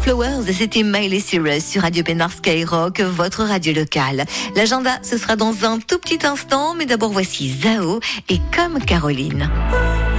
Flowers, c'était Miley Cyrus sur Radio Pénard Skyrock, votre radio locale. L'agenda, ce sera dans un tout petit instant, mais d'abord voici Zao et Comme Caroline.